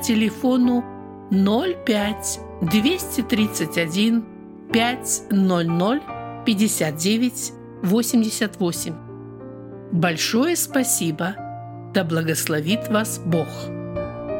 телефону 05 231 500 59 88. Большое спасибо! Да благословит вас Бог!